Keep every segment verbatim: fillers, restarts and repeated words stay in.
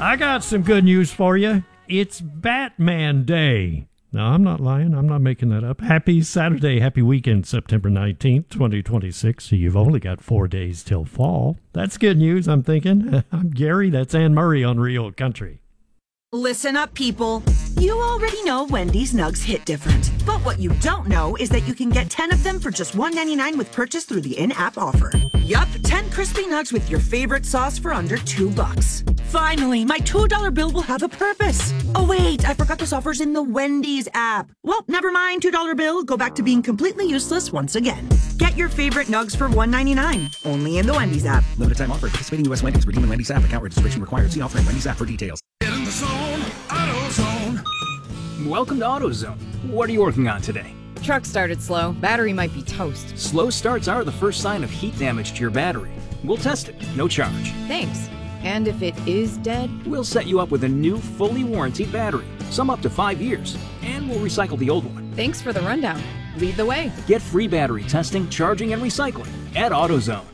I got some good news for you. It's Batman Day. No, I'm not lying. I'm not making that up. Happy Saturday, happy weekend, September nineteenth, twenty twenty-six. So you've only got four days till fall. That's good news, I'm thinking. I'm Gary. That's Ann Murray on Real Country. Listen up, people. You already know Wendy's Nugs hit different. But what you don't know is that you can get ten of them for just one ninety-nine with purchase through the in-app offer. Yup, ten crispy nugs with your favorite sauce for under two bucks. Finally, my two dollar bill will have a purpose. Oh wait, I forgot this offer's in the Wendy's app. Well, never mind, two dollar bill. Go back to being completely useless once again. Get your favorite nugs for one ninety-nine, only in the Wendy's app. Limited time offer. Participating U S Wendy's. Redeem in Wendy's app. Account registration required. See offer in Wendy's app for details. Get in the zone. AutoZone. Welcome to AutoZone. What are you working on today? Truck started slow. Battery might be toast. Slow starts are the first sign of heat damage to your battery. We'll test it. No charge. Thanks. And if it is dead? We'll set you up with a new, fully warranted battery. Some up to five years. And we'll recycle the old one. Thanks for the rundown. Lead the way. Get free battery testing, charging, and recycling at AutoZone.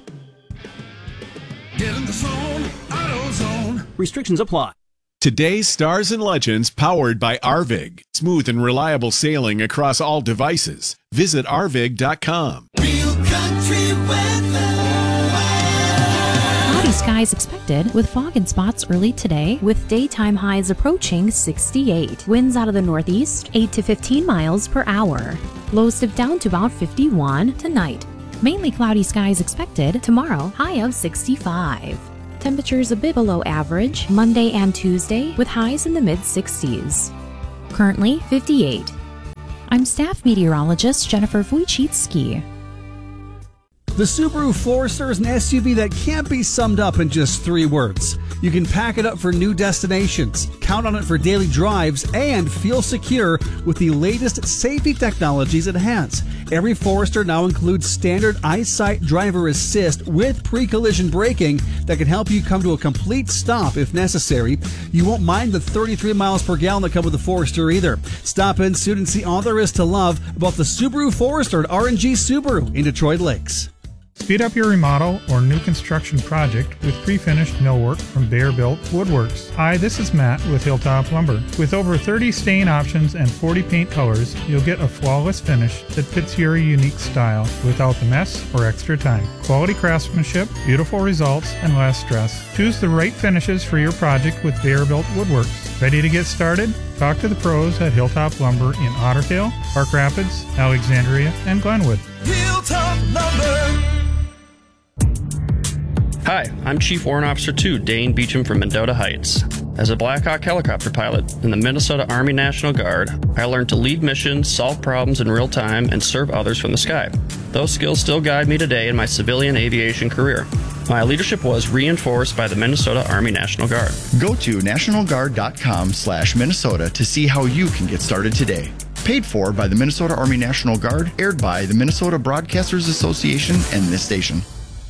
Get in the zone. AutoZone. Restrictions apply. Today's Stars and Legends powered by Arvig. Smooth and reliable sailing across all devices. Visit arvig dot com. Real Country weather. Cloudy skies expected with fog and spots early today with daytime highs approaching sixty-eight. Winds out of the northeast eight to fifteen miles per hour. Lows dip down to about fifty-one tonight. Mainly cloudy skies expected tomorrow, high of sixty-five. Temperatures a bit below average Monday and Tuesday with highs in the mid sixties. Currently fifty-eight. I'm staff meteorologist Jennifer Wojcicki. The Subaru Forester is an S U V that can't be summed up in just three words. You can pack it up for new destinations, count on it for daily drives, and feel secure with the latest safety technologies it has. Every Forester now includes standard EyeSight driver assist with pre-collision braking that can help you come to a complete stop if necessary. You won't mind the thirty-three miles per gallon that come with the Forester either. Stop in soon and see all there is to love about the Subaru Forester at R and G Subaru in Detroit Lakes. Speed up your remodel or new construction project with pre-finished millwork from Bear Built Woodworks. Hi, this is Matt with Hilltop Lumber. With over thirty stain options and forty paint colors, you'll get a flawless finish that fits your unique style without the mess or extra time. Quality craftsmanship, beautiful results, and less stress. Choose the right finishes for your project with Bear Built Woodworks. Ready to get started? Talk to the pros at Hilltop Lumber in Otter Tail, Park Rapids, Alexandria, and Glenwood. Hilltop Lumber. Hi, I'm Chief Warrant Officer two, Dane Beecham from Mendota Heights. As a Black Hawk helicopter pilot in the Minnesota Army National Guard, I learned to lead missions, solve problems in real time, and serve others from the sky. Those skills still guide me today in my civilian aviation career. My leadership was reinforced by the Minnesota Army National Guard. Go to national guard dot com slash Minnesota to see how you can get started today. Paid for by the Minnesota Army National Guard, aired by the Minnesota Broadcasters Association and this station.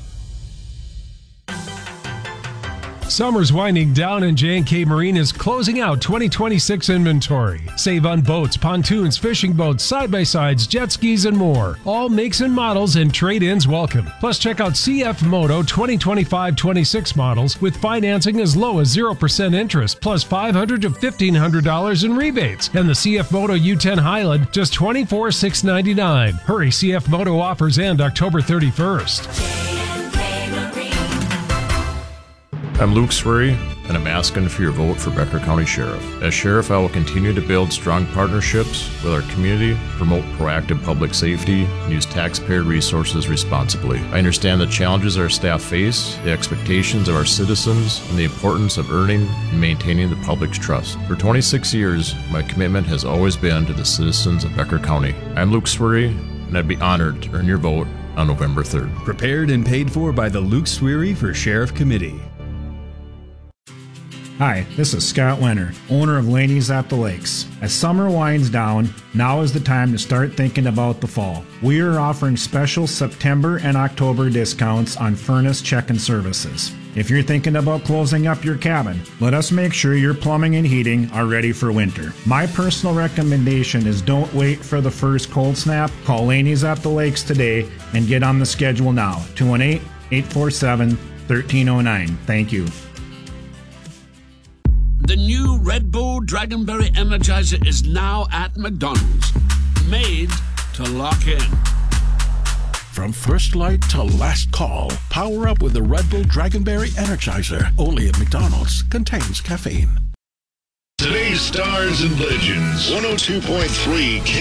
Summer's winding down and J and K Marine is closing out twenty twenty-six inventory. Save on boats, pontoons, fishing boats, side-by-sides, jet skis, and more. All makes and models and trade-ins welcome. Plus, check out C F Moto twenty twenty-five twenty-six models with financing as low as zero percent interest, plus five hundred dollars to fifteen hundred dollars in rebates. And the C F Moto U ten Highland, just twenty-four thousand six hundred ninety-nine dollars. Hurry, C F Moto offers end October thirty-first. I'm Luke Swery, and I'm asking for your vote for Becker County Sheriff. As Sheriff, I will continue to build strong partnerships with our community, promote proactive public safety, and use taxpayer resources responsibly. I understand the challenges our staff face, the expectations of our citizens, and the importance of earning and maintaining the public's trust. For twenty-six years, my commitment has always been to the citizens of Becker County. I'm Luke Swery, and I'd be honored to earn your vote on November third. Prepared and paid for by the Luke Swery for Sheriff Committee. Hi, this is Scott Leonard, owner of Laney's at the Lakes. As summer winds down, now is the time to start thinking about the fall. We are offering special September and October discounts on furnace check-in services. If you're thinking about closing up your cabin, let us make sure your plumbing and heating are ready for winter. My personal recommendation is don't wait for the first cold snap. Call Laney's at the Lakes today and get on the schedule now. two one eight, eight four seven, one three zero nine. Thank you. The new Red Bull Dragonberry Energizer is now at McDonald's. Made to lock in. From first light to last call, power up with the Red Bull Dragonberry Energizer. Only at McDonald's. Contains caffeine. Today's Stars and Legends, one oh two point three